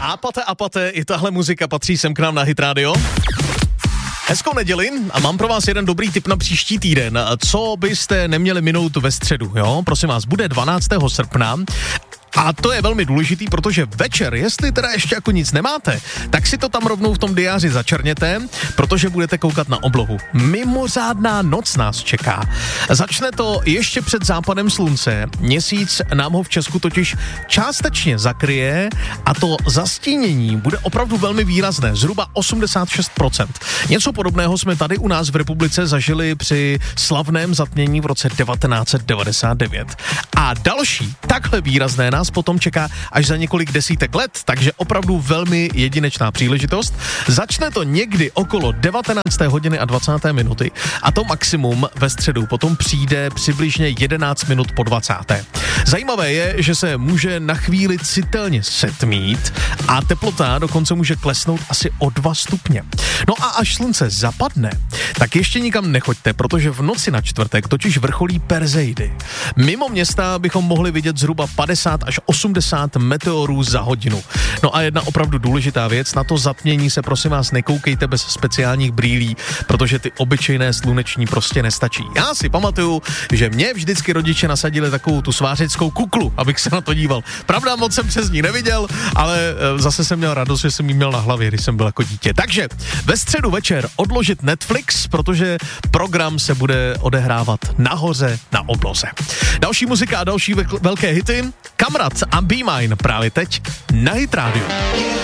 Apate, i tahle muzika patří sem k nám na Hit Radio. Hezkou neděli a mám pro vás jeden dobrý tip na příští týden. Co byste neměli minout ve středu, jo? Prosím vás, bude 12. srpna. A to je velmi důležitý, protože večer, jestli teda ještě jako nic nemáte, tak si to tam rovnou v tom diáři začerněte, protože budete koukat na oblohu. Mimořádná noc nás čeká. Začne to ještě před západem slunce. Měsíc nám ho v Česku totiž částečně zakryje a to zastínění bude opravdu velmi výrazné, zhruba 86%. Něco podobného jsme tady u nás v republice zažili při slavném zatmění v roce 1999. A další takhle výrazné nás potom čeká až za několik desítek let, takže opravdu velmi jedinečná příležitost. Začne to někdy okolo 19. hodiny a 20. minuty a to maximum ve středu potom přijde přibližně 11 minut po 20. Zajímavé je, že se může na chvíli citelně setmít a teplota dokonce může klesnout asi o 2 stupně. No a až slunce zapadne, tak ještě nikam nechoďte, protože v noci na čtvrtek totiž vrcholí Perseidy. Mimo města bychom mohli vidět zhruba 50 až 80 meteorů za hodinu. No a jedna opravdu důležitá věc, na to zatmění se prosím vás nekoukejte bez speciálních brýlí, protože ty obyčejné sluneční prostě nestačí. Já si pamatuju, že mě vždycky rodiče nasadili takovou tu svářeckou kuklu, abych se na to díval. Pravda, moc jsem přes ní neviděl, ale zase jsem měl radost, že jsem ji měl na hlavě, když jsem byl jako dítě. Takže ve středu večer odložit Netflix, protože program se bude odehrávat nahoře na obloze. Další muzika a další velké hity. Kamrat a Be Mine právě teď na Hit Radio.